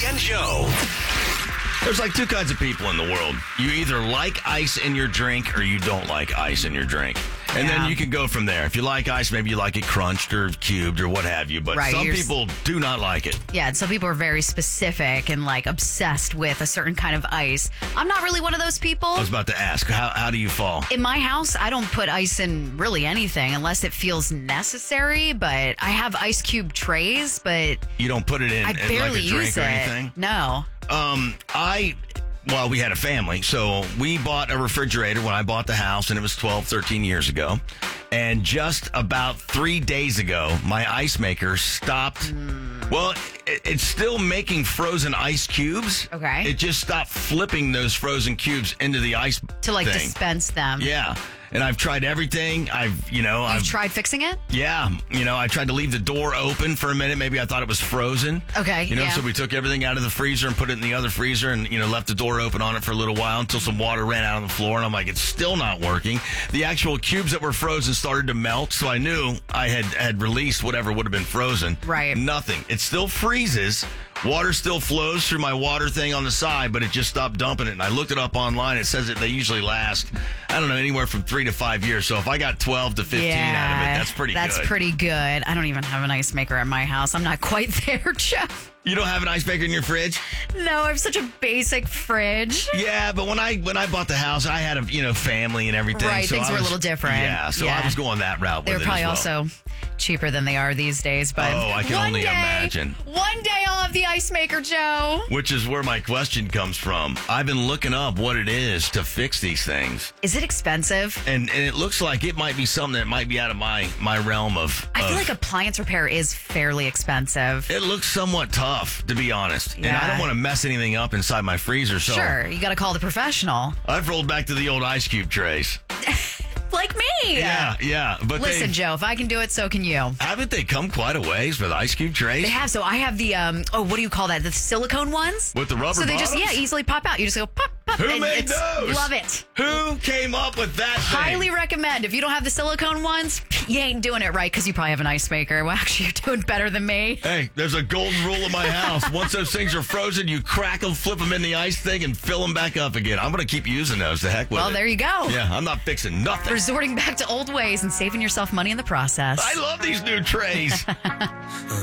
and Joe. There's like two kinds of people in the world. You either like ice in your drink or you don't like ice in your drink. And then you can go from there. If you like ice, maybe you like it crunched or cubed or what have you. But some people do not like it. Yeah, and some people are very specific and like obsessed with a certain kind of ice. I'm not really one of those people. I was about to ask, how do you fall? In my house, I don't put ice in really anything unless it feels necessary. But I have ice cube trays, but you don't put it in, I barely like a drink use or it. anything? No. Well, we had a family, so we bought a refrigerator when I bought the house, and it was 12, 13 years ago. And just about 3 days ago, my ice maker stopped. Well, it's still making frozen ice cubes. Okay. It just stopped flipping those frozen cubes into the ice To like thing. dispense them. Yeah. And I've tried everything. You've tried fixing it? Yeah. I tried to leave the door open for a minute. Maybe I thought it was frozen. Okay. So we took everything out of the freezer and put it in the other freezer and, left the door open on it for a little while until some water ran out on the floor. And I'm like, it's still not working. The actual cubes that were frozen started to melt. So I knew I had released whatever would have been frozen. Right. Nothing. It still freezes. Water still flows through my water thing on the side, but it just stopped dumping it. And I looked it up online. It says that they usually last, I don't know, anywhere from 3 to 5 years. So if I got 12 to 15 out of it, that's pretty good. That's pretty good. I don't even have an ice maker at my house. I'm not quite there, Jeff. You don't have an ice maker in your fridge? No, I have such a basic fridge. Yeah, but when I bought the house, I had a family and everything. Right, so things were a little different. Yeah, so I was going that route. They were with probably it as well. also cheaper than they are these days. But I can only imagine. One day I'll have the ice maker, Joe. Which is where my question comes from. I've been looking up what it is to fix these things. Is it expensive? And it looks like it might be something that might be out of my realm of... I feel like appliance repair is fairly expensive. It looks somewhat tough, to be honest. Yeah. And I don't want to mess anything up inside my freezer. So Sure, you got to call the professional. I've rolled back to the old ice cube trays. Like me. Yeah. But Listen, Joe, if I can do it, so can you. Haven't they come quite a ways with ice cube trays? They have. So I have the, what do you call that? The silicone ones? With the rubber So they bottoms? just, easily pop out. You just go pop, pop. Who and made those? Love it. Who came up with that thing? Highly recommend. If you don't have the silicone ones, you ain't doing it right because you probably have an ice maker. Well, actually, you're doing better than me. Hey, there's a golden rule in my house. Once those things are frozen, you crack them, flip them in the ice thing, and fill them back up again. I'm going to keep using those. The heck with it. Well, there you go. Yeah, I'm not fixing nothing. Resorting back to old ways and saving yourself money in the process. I love these new trays.